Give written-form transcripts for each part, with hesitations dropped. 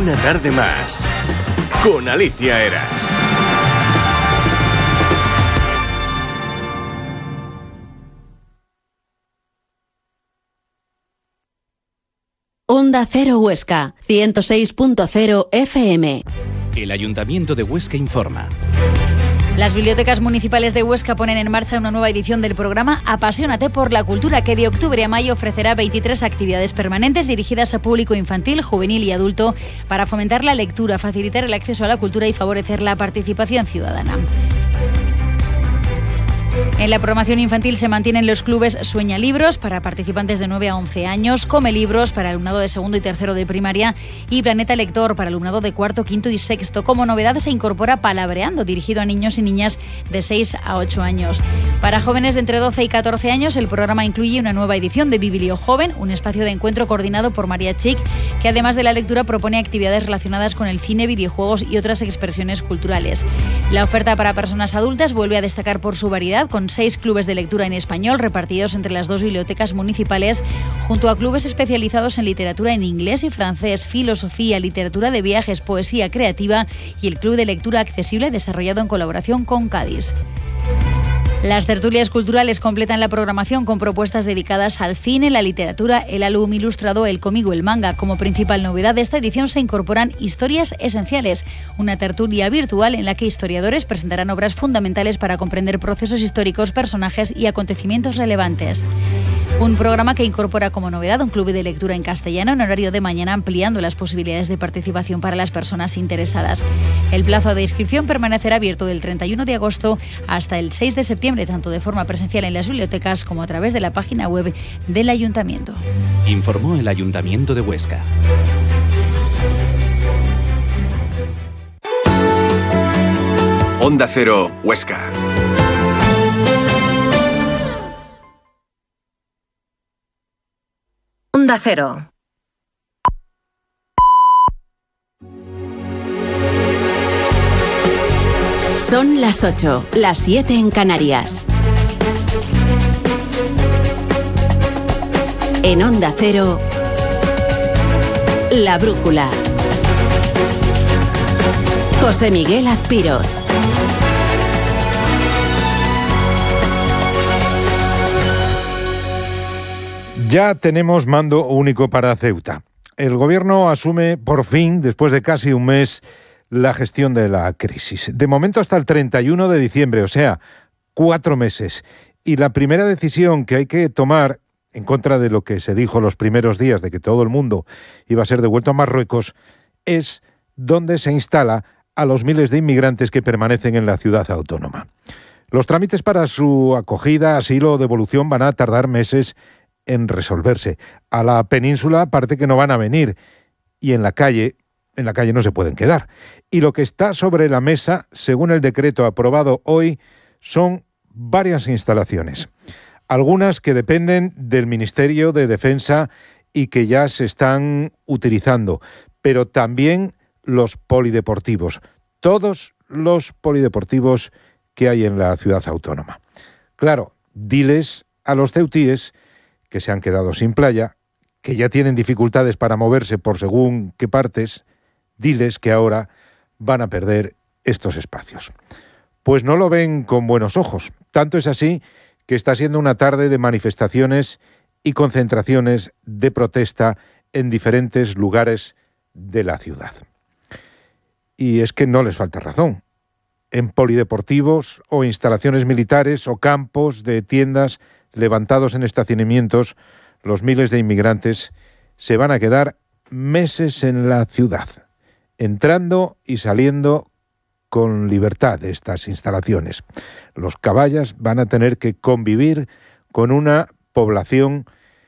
Una tarde más con Alicia Eras. Onda Cero Huesca, 106.0 FM. El Ayuntamiento de Huesca informa. Las bibliotecas municipales de Huesca ponen en marcha una nueva edición del programa Apasionate por la Cultura, que de octubre a mayo ofrecerá 23 actividades permanentes dirigidas a público infantil, juvenil y adulto para fomentar la lectura, facilitar el acceso a la cultura y favorecer la participación ciudadana. En la programación infantil se mantienen los clubes Sueña Libros para participantes de 9 a 11 años, Come Libros para alumnado de segundo y tercero de primaria y Planeta Lector para alumnado de cuarto, quinto y sexto. Como novedad se incorpora Palabreando, dirigido a niños y niñas de 6 a 8 años. Para jóvenes de entre 12 y 14 años, el programa incluye una nueva edición de Biblio Joven, un espacio de encuentro coordinado por María Chic, que además de la lectura propone actividades relacionadas con el cine, videojuegos y otras expresiones culturales. La oferta para personas adultas vuelve a destacar por su variedad, con 6 clubes de lectura en español repartidos entre las 2 bibliotecas municipales, junto a clubes especializados en literatura en inglés y francés, filosofía, literatura de viajes, poesía creativa y el club de lectura accesible desarrollado en colaboración con Cádiz. Las tertulias culturales completan la programación con propuestas dedicadas al cine, la literatura, el álbum ilustrado, el cómic o el manga. Como principal novedad de esta edición se incorporan Historias Esenciales, una tertulia virtual en la que historiadores presentarán obras fundamentales para comprender procesos históricos, personajes y acontecimientos relevantes. Un programa que incorpora como novedad un club de lectura en castellano en horario de mañana, ampliando las posibilidades de participación para las personas interesadas. El plazo de inscripción permanecerá abierto del 31 de agosto hasta el 6 de septiembre, tanto de forma presencial en las bibliotecas como a través de la página web del Ayuntamiento. Informó el Ayuntamiento de Huesca. Onda Cero Huesca. Onda Cero. Son las 8, las 7 en Canarias. En Onda Cero, La Brújula. José Miguel Azpiroz. Ya tenemos mando único para Ceuta. El gobierno asume por fin, después de casi un mes, la gestión de la crisis. De momento hasta el 31 de diciembre, o sea, 4 meses. Y la primera decisión que hay que tomar, en contra de lo que se dijo los primeros días de que todo el mundo iba a ser devuelto a Marruecos, es dónde se instala a los miles de inmigrantes que permanecen en la ciudad autónoma. Los trámites para su acogida, asilo o devolución van a tardar meses en resolverse. A la península parece que no van a venir y en la calle no se pueden quedar. Y lo que está sobre la mesa, según el decreto aprobado hoy, son varias instalaciones. Algunas que dependen del Ministerio de Defensa y que ya se están utilizando, pero también los polideportivos, todos los polideportivos que hay en la ciudad autónoma. Claro, diles a los ceutíes que se han quedado sin playa, que ya tienen dificultades para moverse por según qué partes, diles que ahora van a perder estos espacios. Pues no lo ven con buenos ojos. Tanto es así que está siendo una tarde de manifestaciones y concentraciones de protesta en diferentes lugares de la ciudad. Y es que no les falta razón. En polideportivos o instalaciones militares o campos de tiendas levantados en estacionamientos, los miles de inmigrantes se van a quedar meses en la ciudad, entrando y saliendo con libertad de estas instalaciones. Los caballas van a tener que convivir con una población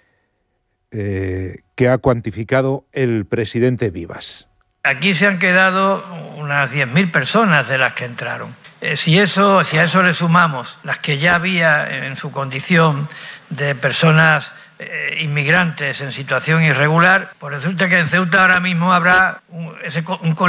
que ha cuantificado el presidente Vivas. Aquí se han quedado unas 10.000 personas de las que entraron. Si a eso le sumamos las que ya había en su condición de personas inmigrantes en situación irregular, pues resulta que en Ceuta ahora mismo habrá un